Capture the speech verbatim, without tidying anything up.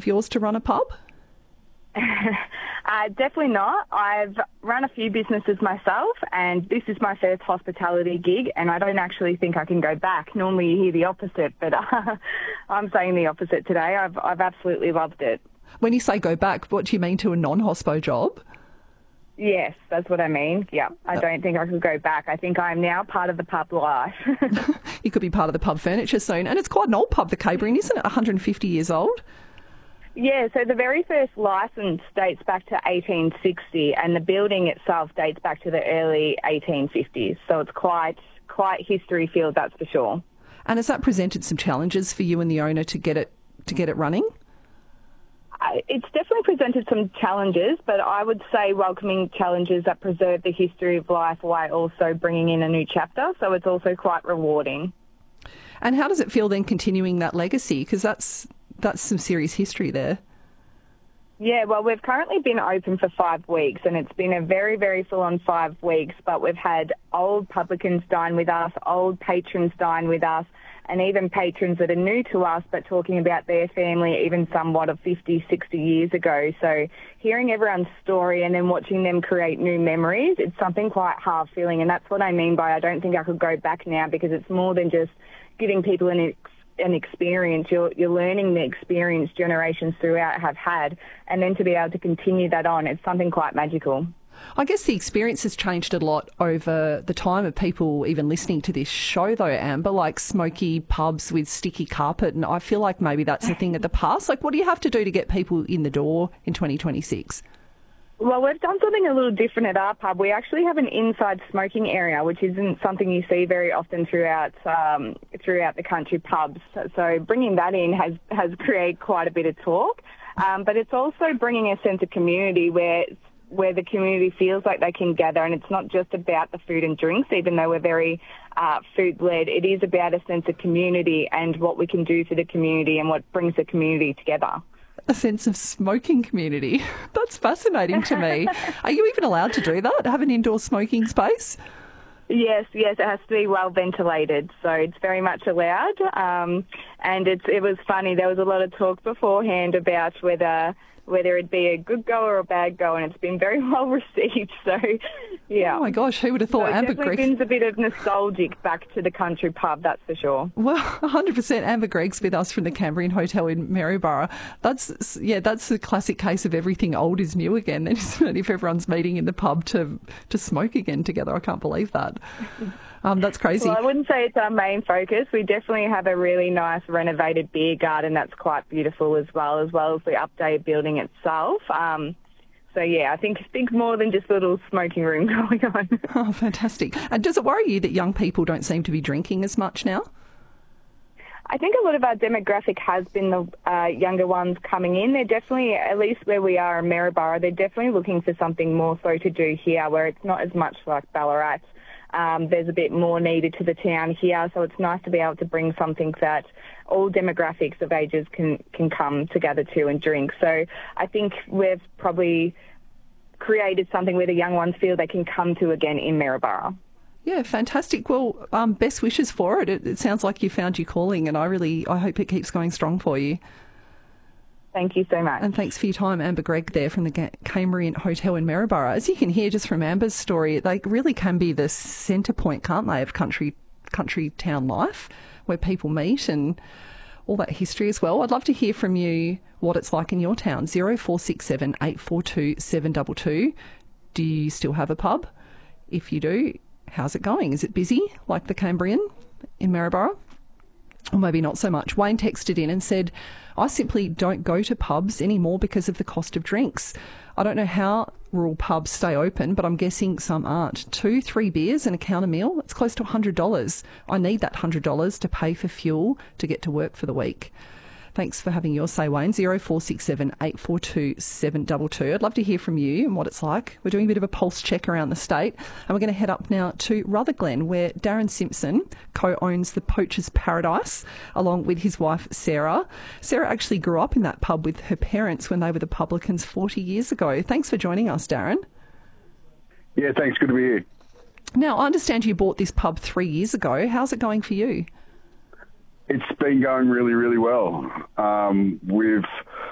of yours to run a pub? Uh, definitely not. I've run a few businesses myself, and this is my first hospitality gig, and I don't actually think I can go back. Normally you hear the opposite, but uh, I'm saying the opposite today. I've I've absolutely loved it. When you say go back, what do you mean to a non-hospo job? Yes, that's what I mean. Yeah, I don't think I could go back. I think I'm now part of the pub life. You could be part of the pub furniture soon, and it's quite an old pub, the Cambrian, isn't it? one hundred fifty years old? Yeah, so the very first licence dates back to eighteen sixty, and the building itself dates back to the early eighteen fifties. So it's quite quite history-filled, that's for sure. And has that presented some challenges for you and the owner to get it to get it running? Uh, It's definitely presented some challenges, but I would say welcoming challenges that preserve the history of life while also bringing in a new chapter. So it's also quite rewarding. And how does it feel then continuing that legacy? Because that's that's some serious history there. Yeah, well, we've currently been open for five weeks, and it's been a very, very full-on five weeks, but we've had old publicans dine with us, old patrons dine with us, and even patrons that are new to us but talking about their family even somewhat of fifty, sixty years ago. So hearing everyone's story and then watching them create new memories, it's something quite heart-filling, and that's what I mean by I don't think I could go back now, because it's more than just giving people an ex- an experience. You're, you're learning the experience generations throughout have had, and then to be able to continue that on, it's something quite magical. I guess the experience has changed a lot over the time of people even listening to this show, though, Amber, like smoky pubs with sticky carpet, and I feel like maybe that's a thing of the past. Like, what do you have to do to get people in the door in twenty twenty-six? Well, we've done something a little different at our pub. We actually have an inside smoking area, which isn't something you see very often throughout um, throughout the country pubs. So bringing that in has, has created quite a bit of talk. Um, but it's also bringing a sense of community where where the community feels like they can gather, and it's not just about the food and drinks, even though we're very uh, food-led. It is about a sense of community and what we can do for the community and what brings the community together. A sense of smoking community. That's fascinating to me. Are you even allowed to do that? Have an indoor smoking space? Yes, yes, it has to be well ventilated, so it's very much allowed. Um, and it's, it was funny, there was a lot of talk beforehand about whether whether it'd be a good go or a bad go, and it's been very well received. So, yeah. Oh my gosh, who would have thought? So it Amber definitely Gregg brings a bit of nostalgic back to the country pub, that's for sure. Well, one hundred percent. Amber Gregg's with us from the Cambrian Hotel in Maryborough. That's, yeah, that's the classic case of everything old is new again, then, isn't it? If everyone's meeting in the pub to to smoke again together, I can't believe that. Um, that's crazy. Well, I wouldn't say it's our main focus. We definitely have a really nice renovated beer garden that's quite beautiful as well, as well as the updated building itself. Um, so, yeah, I think think more than just a little smoking room going on. Oh, fantastic. And does it worry you that young people don't seem to be drinking as much now? I think a lot of our demographic has been the uh, younger ones coming in. They're definitely, at least where we are in Maryborough, they're definitely looking for something more so to do here, where it's not as much like Ballarat. Um, there's a bit more needed to the town here, so it's nice to be able to bring something that all demographics of ages can, can come together to and drink. So I think we've probably created something where the young ones feel they can come to again in Maryborough. Yeah, fantastic. Well, um, best wishes for it. it. It sounds like you found your calling, and I really, I hope it keeps going strong for you. Thank you so much. And thanks for your time, Amber Gregg there from the Cambrian Hotel in Maryborough. As you can hear just from Amber's story, they really can be the centre point, can't they, of country country town life, where people meet and all that history as well. I'd love to hear from you what it's like in your town. zero four six seven, eight four two, seven two two. Do you still have a pub? If you do, how's it going? Is it busy like the Cambrian in Maryborough? Or maybe not so much. Wayne texted in and said, I simply don't go to pubs anymore because of the cost of drinks. I don't know how rural pubs stay open, but I'm guessing some aren't. Two, three beers and a counter meal, it's close to one hundred dollars. I need that one hundred dollars to pay for fuel to get to work for the week. Thanks for having your say, Wayne. zero four six seven, eight four two, seven two two. I'd love to hear from you and what it's like. We're doing a bit of a pulse check around the state, and we're going to head up now to Rutherglen, where Darren Simpson co-owns the Poacher's Paradise, along with his wife, Sarah. Sarah actually grew up in that pub with her parents when they were the publicans forty years ago. Thanks for joining us, Darren. Yeah, thanks. Good to be here. Now, I understand you bought this pub three years ago. How's it going for you? It's been going really, really well. Um, we've